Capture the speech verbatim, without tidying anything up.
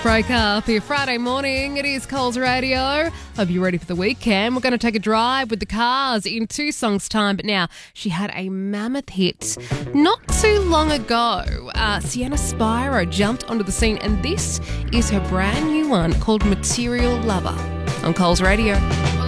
Break up here Friday morning. It is Coles Radio. Hope you're ready for the weekend. We're going to take a drive with the cars in two songs' time. But now, she had a mammoth hit not too long ago. Uh, Sienna Spiro jumped onto the scene, and this is her brand new one called Material Lover on Coles Radio.